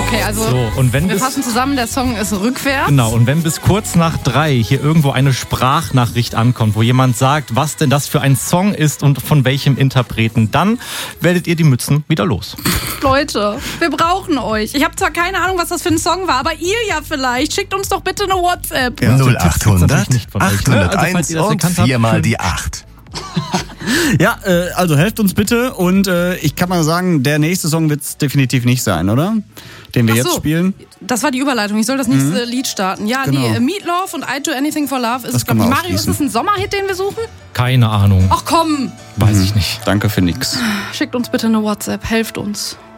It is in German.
Okay, also So, und wenn wir bis, fassen zusammen, der Song ist rückwärts. genau, und wenn bis kurz nach 3 hier irgendwo eine Sprachnachricht ankommt, wo jemand sagt, was denn das für ein Song ist und von welchem Interpreten, dann werdet ihr die Mützen wieder los. Leute, wir brauchen euch. Ich habe zwar keine Ahnung, was das für ein Song war, aber ihr ja vielleicht. Schickt uns doch bitte eine WhatsApp. Ja. 0800 801 und 4 mal die 8. Ja, also helft uns bitte und ich kann mal sagen, der nächste Song wird es definitiv nicht sein, oder? Den wir Ach jetzt so, spielen. Das war die Überleitung. Ich soll das nächste Lied starten. Ja, Genau. nee, Meatloaf und I Do Anything for Love ist Das es, glaube können ich. wir Mario, ist ausschließen. das ein Sommerhit, den wir suchen? Keine Ahnung. Ach komm, Weiß ich nicht. Danke für nix. schickt uns bitte eine WhatsApp. Helft uns.